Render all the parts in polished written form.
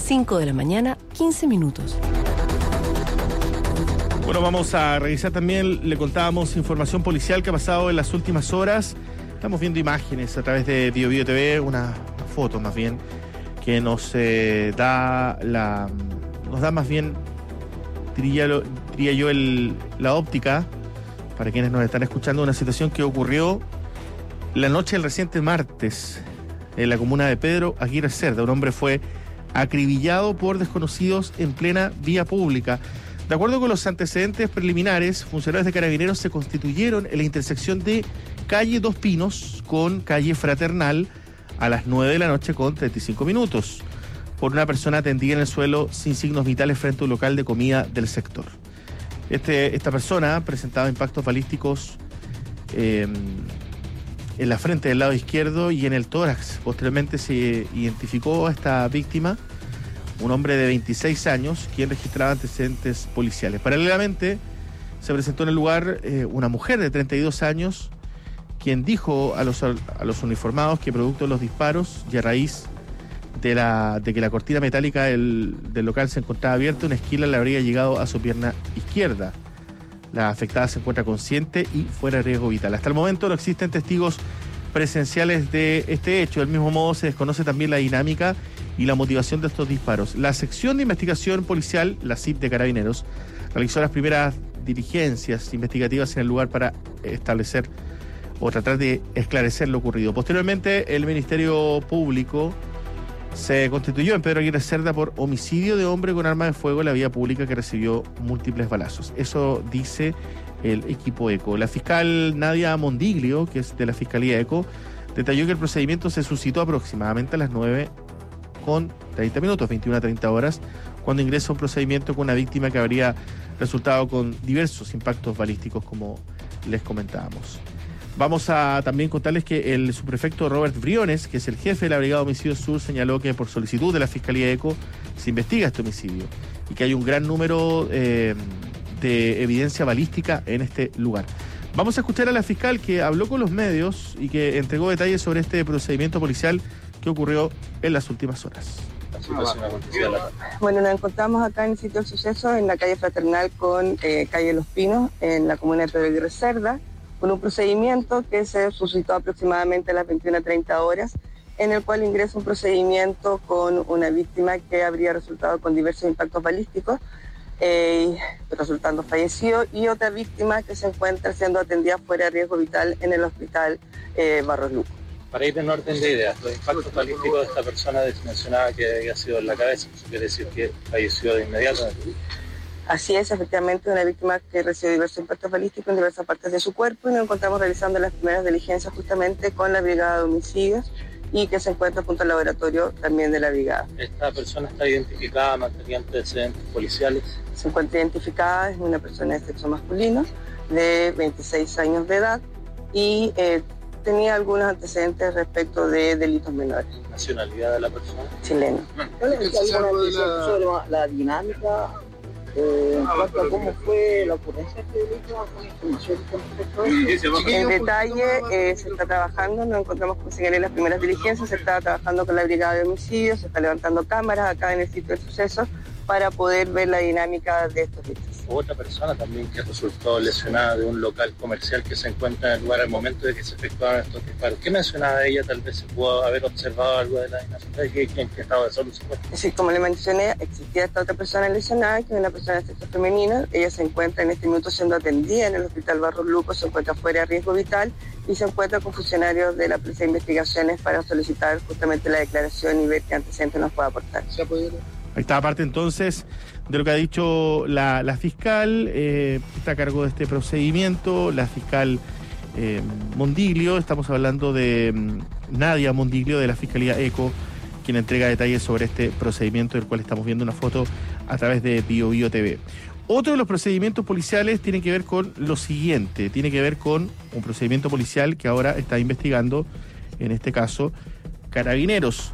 5 de la mañana, 15 minutos. Bueno, vamos a revisar también, le contábamos información policial que ha pasado en las últimas horas. Estamos viendo imágenes a través de BioBio TV, una foto más bien, que nos da más bien, diría yo, la óptica, para quienes nos están escuchando, una situación que ocurrió la noche del reciente martes en la comuna de Pedro Aguirre Cerda. Un hombre fue acribillado por desconocidos en plena vía pública. De acuerdo con los antecedentes preliminares, funcionarios de Carabineros se constituyeron en la intersección de calle Dos Pinos con calle Fraternal a las 9 de la noche con 35 minutos por una persona tendida en el suelo sin signos vitales frente a un local de comida del sector. Esta persona presentaba impactos balísticos en la frente del lado izquierdo y en el tórax. Posteriormente se identificó a esta víctima, un hombre de 26 años, quien registraba antecedentes policiales. Paralelamente, se presentó en el lugar una mujer de 32 años, quien dijo a los uniformados que producto de los disparos y a raíz de que la cortina metálica del local se encontraba abierta, una esquila le habría llegado a su pierna izquierda. La afectada se encuentra consciente y fuera de riesgo vital. Hasta el momento no existen testigos presenciales de este hecho. Del mismo modo, se desconoce también la dinámica y la motivación de estos disparos. La sección de investigación policial, la SIP de Carabineros, realizó las primeras diligencias investigativas en el lugar para establecer o tratar de esclarecer lo ocurrido. Posteriormente, el Ministerio Público se constituyó en Pedro Aguirre Cerda por homicidio de hombre con arma de fuego en la vía pública que recibió múltiples balazos. Eso dice el equipo ECO. La fiscal Nadia Mondiglio, que es de la Fiscalía ECO, detalló que el procedimiento se suscitó aproximadamente a las 9:30 minutos, 21:30 horas, cuando ingresa un procedimiento con una víctima que habría resultado con diversos impactos balísticos, como les comentábamos. Vamos a también contarles que el subprefecto Robert Briones, que es el jefe de la Brigada de Homicidios Sur, señaló que por solicitud de la Fiscalía ECO se investiga este homicidio y que hay un gran número de evidencia balística en este lugar. Vamos a escuchar a la fiscal que habló con los medios y que entregó detalles sobre este procedimiento policial que ocurrió en las últimas horas. Bueno, nos encontramos acá en el sitio del suceso, en la calle Fraternal con calle Los Pinos, en la comuna de Pedro Aguirre Cerda, con un procedimiento que se suscitó aproximadamente a las 21:30 horas, en el cual ingresa un procedimiento con una víctima que habría resultado con diversos impactos balísticos, resultando fallecido, y otra víctima que se encuentra siendo atendida fuera de riesgo vital en el hospital Barros Luco. Para ir en orden de ideas, los impactos balísticos de esta persona mencionaba que había sido en la cabeza, eso quiere decir que falleció de inmediato. Así es, efectivamente, una víctima que recibió diversos impactos balísticos en diversas partes de su cuerpo, y nos encontramos realizando las primeras diligencias justamente con la Brigada de Homicidios y que se encuentra junto al laboratorio también de la Brigada. ¿Esta persona está identificada, mantenía antecedentes policiales? Se encuentra identificada, es una persona de sexo masculino de 26 años de edad y tenía algunos antecedentes respecto de delitos menores. ¿Nacionalidad de la persona? Chileno. Sobre la dinámica en cuanto a cómo fue la ocurrencia de este delito, con información con respecto a eso. En detalle se está trabajando, nos encontramos con señalar las primeras diligencias, se está trabajando con la Brigada de Homicidios, se está levantando cámaras acá en el sitio del suceso para poder ver la dinámica de estos hechos. Otra persona también que resultó lesionada de un local comercial que se encuentra en el lugar al momento de que se efectuaron estos disparos. ¿Qué mencionaba ella? Tal vez se pudo haber observado algo de la dinámica. ¿En qué estado de salud se encuentra? Sí, como le mencioné, existía esta otra persona lesionada, que es una persona de sexo femenino. Ella se encuentra en este minuto siendo atendida en el hospital Barros Luco, se encuentra fuera de riesgo vital y se encuentra con funcionarios de la Policía de Investigaciones para solicitar justamente la declaración y ver qué antecedentes nos puede aportar. ¿Se ha podido? Ahí está, aparte entonces de lo que ha dicho la fiscal, está a cargo de este procedimiento, la fiscal Mondiglio. Estamos hablando de Nadia Mondiglio de la Fiscalía ECO, quien entrega detalles sobre este procedimiento del cual estamos viendo una foto a través de BioBio TV. Otro de los procedimientos policiales tiene que ver con lo siguiente, tiene que ver con un procedimiento policial que ahora está investigando, en este caso, Carabineros.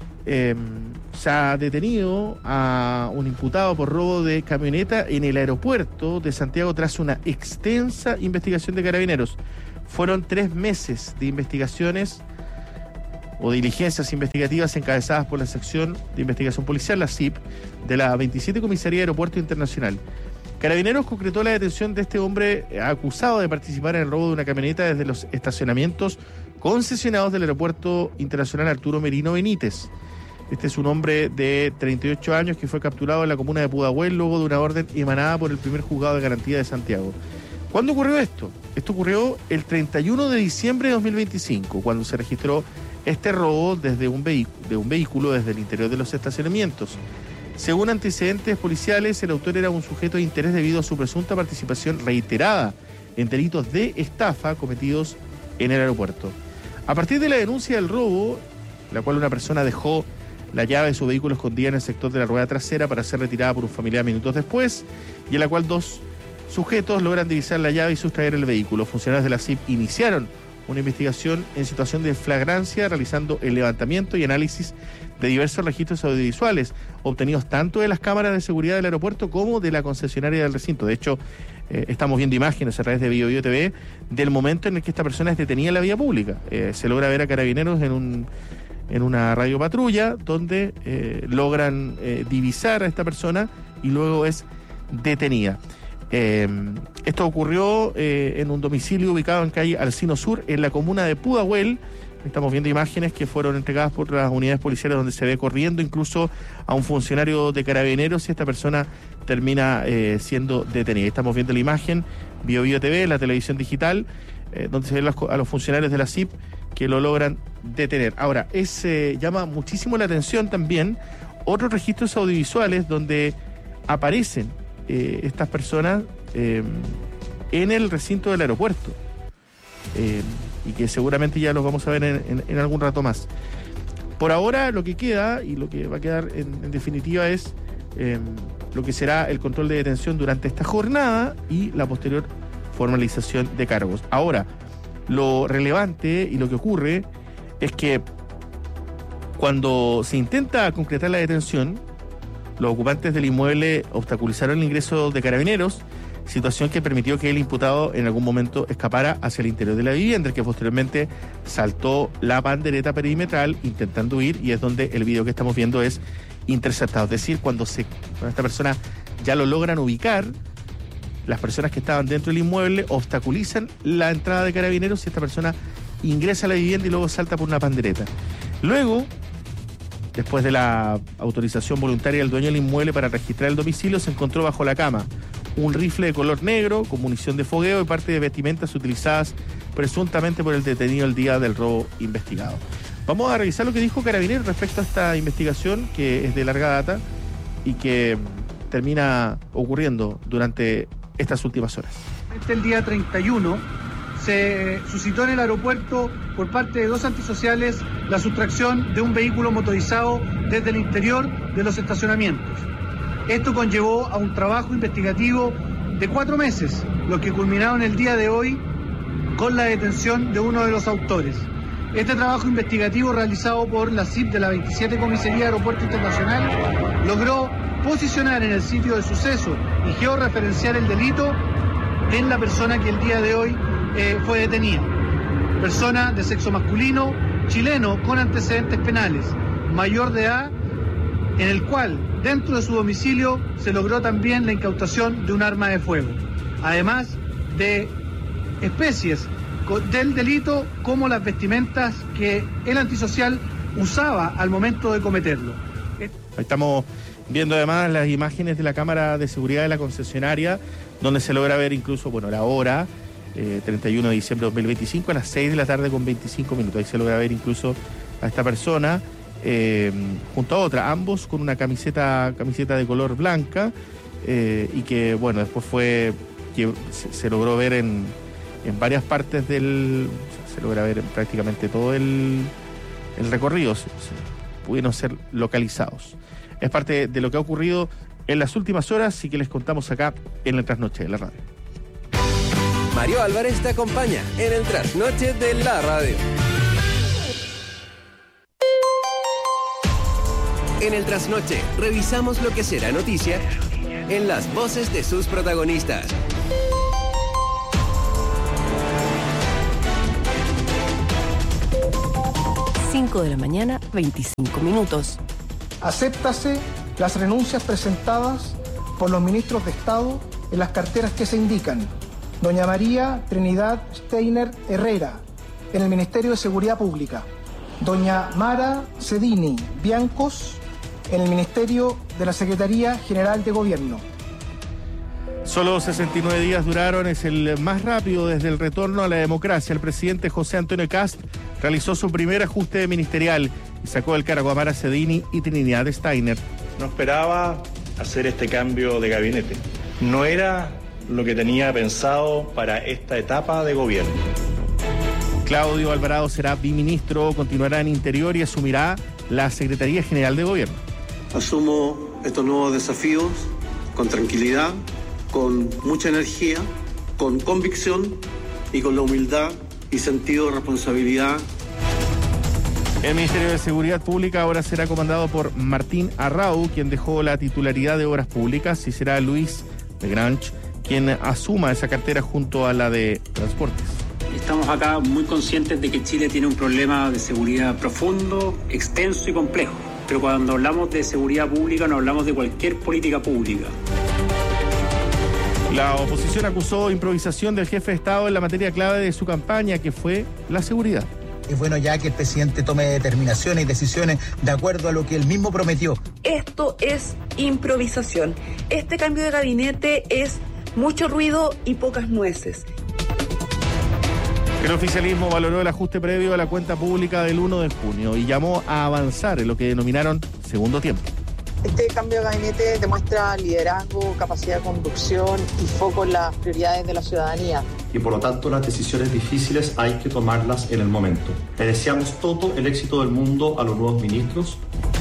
Se ha detenido a un imputado por robo de camioneta en el aeropuerto de Santiago tras una extensa investigación de Carabineros. Fueron 3 meses de investigaciones, o diligencias investigativas encabezadas por la Sección de Investigación Policial, la SIP, de la 27 Comisaría de Aeropuerto Internacional. Carabineros concretó la detención de este hombre acusado de participar en el robo de una camioneta desde los estacionamientos concesionados del Aeropuerto Internacional Arturo Merino Benítez. Este es un hombre de 38 años que fue capturado en la comuna de Pudahuel luego de una orden emanada por el primer juzgado de garantía de Santiago. ¿Cuándo ocurrió esto? Esto ocurrió el 31 de diciembre de 2025, cuando se registró este robo desde un vehículo desde el interior de los estacionamientos. Según antecedentes policiales, el autor era un sujeto de interés debido a su presunta participación reiterada en delitos de estafa cometidos en el aeropuerto. A partir de la denuncia del robo, la cual una persona dejó la llave de su vehículo escondida en el sector de la rueda trasera para ser retirada por un familiar minutos después, y en la cual 2 sujetos logran divisar la llave y sustraer el vehículo. Funcionarios de la SIP iniciaron una investigación en situación de flagrancia, realizando el levantamiento y análisis de diversos registros audiovisuales, obtenidos tanto de las cámaras de seguridad del aeropuerto como de la concesionaria del recinto. De hecho, estamos viendo imágenes a través de BioBio TV del momento en el que esta persona es detenida en la vía pública. Se logra ver a Carabineros en una radiopatrulla donde logran divisar a esta persona y luego es detenida. Esto ocurrió en un domicilio ubicado en calle Alcino Sur, en la comuna de Pudahuel. Estamos viendo imágenes que fueron entregadas por las unidades policiales donde se ve corriendo incluso a un funcionario de Carabineros y esta persona termina siendo detenida. Estamos viendo la imagen, BioBio TV, la televisión digital, donde se ven a los funcionarios de la SIP que lo logran detener. Ahora, llama muchísimo la atención también otros registros audiovisuales donde aparecen estas personas en el recinto del aeropuerto y que seguramente ya los vamos a ver en algún rato más. Por ahora lo que queda y lo que va a quedar en definitiva es lo que será el control de detención durante esta jornada y la posterior formalización de cargos. Ahora, lo relevante y lo que ocurre es que cuando se intenta concretar la detención, los ocupantes del inmueble obstaculizaron el ingreso de Carabineros, situación que permitió que el imputado en algún momento escapara hacia el interior de la vivienda, el que posteriormente saltó la pandereta perimetral intentando huir, y es donde el video que estamos viendo es interceptado. Es decir, cuando esta persona ya lo logran ubicar, las personas que estaban dentro del inmueble obstaculizan la entrada de Carabineros y esta persona ingresa a la vivienda y luego salta por una pandereta. Luego, después de la autorización voluntaria del dueño del inmueble para registrar el domicilio, se encontró bajo la cama un rifle de color negro con munición de fogueo y parte de vestimentas utilizadas presuntamente por el detenido el día del robo investigado. Vamos a revisar lo que dijo Carabineros respecto a esta investigación que es de larga data y que termina ocurriendo durante estas últimas horas. El día 31 se suscitó en el aeropuerto por parte de 2 antisociales la sustracción de un vehículo motorizado desde el interior de los estacionamientos. Esto conllevó a un trabajo investigativo de 4 meses, lo que culminaron el día de hoy con la detención de uno de los autores. Este trabajo investigativo realizado por la SIP de la 27 Comisaría de Aeropuerto Internacional logró posicionar en el sitio de suceso y georreferenciar el delito en la persona que el día de hoy fue detenida. Persona de sexo masculino, chileno con antecedentes penales, mayor de edad, en el cual dentro de su domicilio se logró también la incautación de un arma de fuego, además de especies del delito como las vestimentas que el antisocial usaba al momento de cometerlo. Ahí estamos viendo además las imágenes de la cámara de seguridad de la concesionaria, donde se logra ver incluso, la hora, 31 de diciembre de 2025, a las 6 de la tarde con 25 minutos. Ahí se logra ver incluso a esta persona junto a otra, ambos con una camiseta de color blanca, y que, después se logró ver en varias partes se logra ver en prácticamente todo el recorrido, pudieron ser localizados. Es parte de lo que ha ocurrido en las últimas horas y que les contamos acá en el Trasnoche de la Radio. Mario Álvarez te acompaña en el Trasnoche de la Radio. En el Trasnoche revisamos lo que será noticia en las voces de sus protagonistas. 5 de la mañana, 25 minutos. Acéptase las renuncias presentadas por los ministros de Estado en las carteras que se indican. Doña María Trinidad Steiner Herrera, en el Ministerio de Seguridad Pública. Doña Mara Cedini Biancos, en el Ministerio de la Secretaría General de Gobierno. Solo 69 días duraron, es el más rápido desde el retorno a la democracia. El presidente José Antonio Kast realizó su primer ajuste ministerial y sacó del cargo a Mara Cedini y Trinidad Steiner. No esperaba hacer este cambio de gabinete. No era lo que tenía pensado para esta etapa de gobierno. Claudio Alvarado será biministro, continuará en Interior y asumirá la Secretaría General de Gobierno. Asumo estos nuevos desafíos con tranquilidad, con mucha energía, con convicción y con la humildad y sentido de responsabilidad. El Ministerio de Seguridad Pública ahora será comandado por Martín Arrau, quien dejó la titularidad de Obras Públicas, y será Luis de Grange quien asuma esa cartera junto a la de Transportes. Estamos acá muy conscientes de que Chile tiene un problema de seguridad profundo, extenso y complejo. Pero cuando hablamos de seguridad pública no hablamos de cualquier política pública. La oposición acusó improvisación del jefe de Estado en la materia clave de su campaña, que fue la seguridad. Es bueno ya que el presidente tome determinaciones y decisiones de acuerdo a lo que él mismo prometió. Esto es improvisación. Este cambio de gabinete es mucho ruido y pocas nueces. El oficialismo valoró el ajuste previo a la cuenta pública del 1 de junio y llamó a avanzar en lo que denominaron segundo tiempo. Este cambio de gabinete demuestra liderazgo, capacidad de conducción y foco en las prioridades de la ciudadanía. Y por lo tanto las decisiones difíciles hay que tomarlas en el momento. Le deseamos todo el éxito del mundo a los nuevos ministros.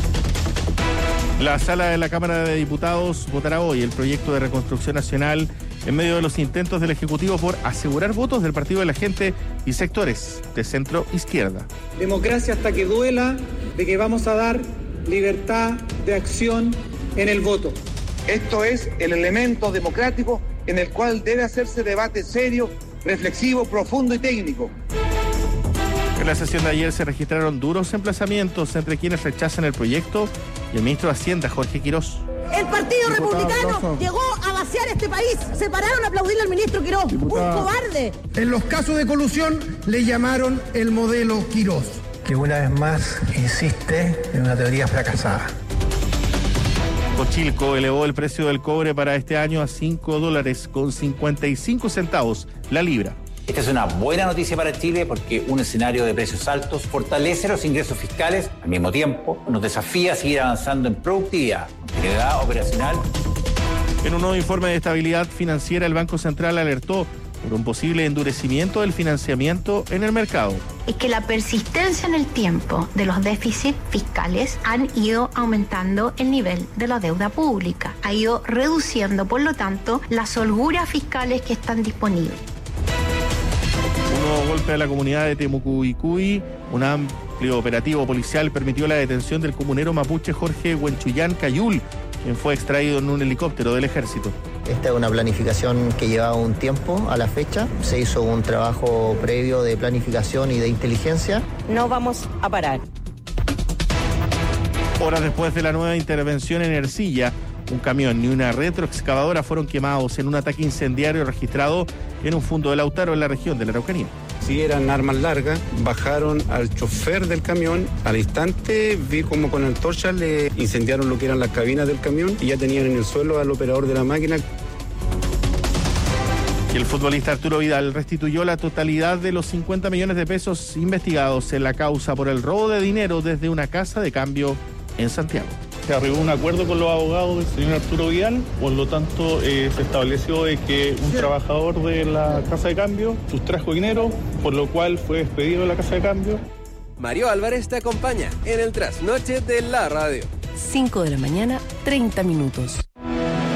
La sala de la Cámara de Diputados votará hoy el proyecto de reconstrucción nacional en medio de los intentos del Ejecutivo por asegurar votos del Partido de la Gente y sectores de centro izquierda. Democracia hasta que duela, de que vamos a dar libertad de acción en el voto. Esto es el elemento democrático en el cual debe hacerse debate serio, reflexivo, profundo y técnico. En la sesión de ayer se registraron duros emplazamientos entre quienes rechazan el proyecto y el ministro de Hacienda, Jorge Quirós. El Partido Republicano llegó a vaciar este país. Se pararon a aplaudirle al ministro Quirós. Un cobarde. En los casos de colusión le llamaron el modelo Quirós. Que una vez más insiste en una teoría fracasada. Cochilco elevó el precio del cobre para este año a $5.55 la libra. Esta es una buena noticia para Chile porque un escenario de precios altos fortalece los ingresos fiscales, al mismo tiempo nos desafía a seguir avanzando en productividad, continuidad operacional. En un nuevo informe de estabilidad financiera, el Banco Central alertó por un posible endurecimiento del financiamiento en el mercado. Es que la persistencia en el tiempo de los déficits fiscales han ido aumentando el nivel de la deuda pública, ha ido reduciendo, por lo tanto, las holguras fiscales que están disponibles. Un nuevo golpe a la comunidad de Temucuicui, un amplio operativo policial permitió la detención del comunero mapuche Jorge Huenchuyán Cayul, quien fue extraído en un helicóptero del ejército. Esta es una planificación que llevaba un tiempo a la fecha. Se hizo un trabajo previo de planificación y de inteligencia. No vamos a parar. Horas después de la nueva intervención en Ercilla, un camión y una retroexcavadora fueron quemados en un ataque incendiario registrado en un fundo de Lautaro en la región de la Araucanía. Sí, eran armas largas, bajaron al chofer del camión, al instante vi como con antorcha le incendiaron lo que eran las cabinas del camión y ya tenían en el suelo al operador de la máquina. Y el futbolista Arturo Vidal restituyó la totalidad de los 50 millones de pesos investigados en la causa por el robo de dinero desde una casa de cambio en Santiago. Se arribó un acuerdo con los abogados del señor Arturo Vidal, por lo tanto se estableció de que un trabajador de la casa de cambio sustrajo dinero, por lo cual fue despedido de la casa de cambio. Mario Álvarez te acompaña en el trasnoche de la radio. 5 de la mañana, 30 minutos.